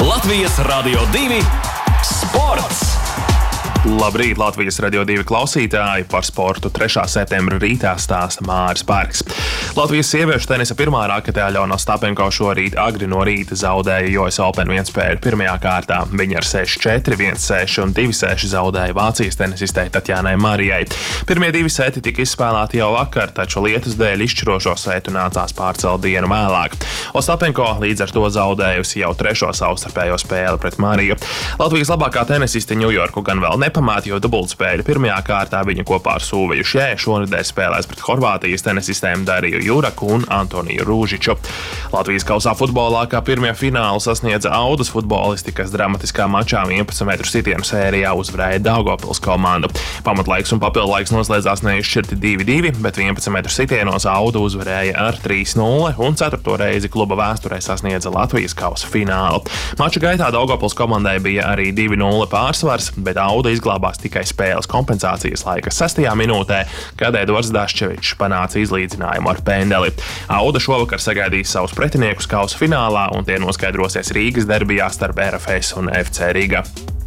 Latvijas Radio 2 sports! Labrīt, Latvijas Radio 2 klausītāji! Par sportu 3. septembra rītā stāsta Māris Pērks. Latvijas sieviešu tenisa pirmā raketē Aļona Ostapenko šorīt agri no rīta zaudēja US Open 1 spēļu pirmajā kārtā. Viņa ar 6-4, 1-6 un 2-6 zaudēja Vācijas tenisistei Tatjanai Marijai. Pirmie 2 seti tika izspēlēti jau vakar, taču lietus dēļ izšķirošo setu nācās pārcelt dienu vēlāk. Ostapenko līdz ar to zaudējusi jau 3. savstarpējo spēli pret Mariju. Latvijas labākā tenisiste Ņujorku gan vēl nepamāta, jo dubultspēļu pirmajā kārtā viņa kopā ar Sūveju Šē šonedēļ spēlēs pret Horvātijas tenisistēm Dariju Juraku un Antoniju Rūžiču. Latvijas kausā futbolā kā pirmie finālu sasniedza Audas futbolisti, kas dramatiskā mačā 11 metru sitienu sērijā uzvarēja Daugavpils komandu. Pamatlaiks un papildlaiks noslēdzās neizšķirti 2-2, bet 11 metru sitienos Auda uzvarēja ar 3-0 un 4. reizi kluba vēsturē sasniedza Latvijas kausa finālu. Mača gaitā Daugavpils komandai bija arī 2-0 pārsvars, bet Auda izglābās tikai spēles kompensācijas laika 6. minūtē, kad Edvards Daščevičs panāca izlīdzinājumu ar pendeli. Auda šovakar sagaidīs savus pretiniekus kausa finālā, un tie noskaidrosies Rīgas derbijā starp RFS un FC Riga.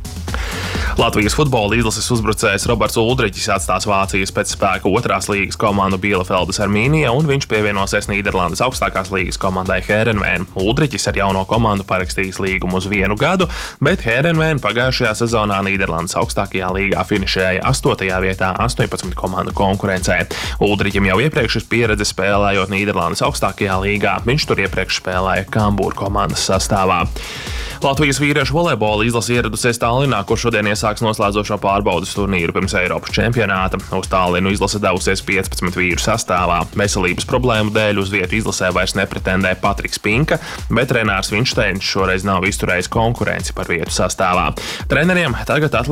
Latvijas futbola izlases uzbrucējs Roberts Uldriķis atstās Vācijas pēcspēka 2. līgas komandu Bielefeldes Armīnija, un viņš pievienosies Nīderlandes augstākās līgas komandai Heerenveen. Uldriķis ar jauno komandu parakstījis līgumu uz 1 gadu, bet Heerenveen pagājušajā sezonā Nīderlandes augstākajā līgā finišēja 8. vietā 18 komandu konkurencē. Uldriķim jau iepriekš ir pieredze spēlējot Nīderlandes augstākajā līgā, viņš tur iepriekš spēlēja Kambūra komandas sastāvā. Latvijas vīriešu volejbola izlase ieradusies Tallinā, kur šodien iesāks noslēdzošo pārbaudes turnīru pirms Eiropas čempionāta. Uz Tallinu izlase devusies 15 vīru sastāvā. Veselības problēmu dēļ uz vietu izlasē vairs nepretendē Patriks Pinka, bet Renārs Vinšteins šoreiz nav izturējis konkurenci par vietu sastāvā. Treneriem tagad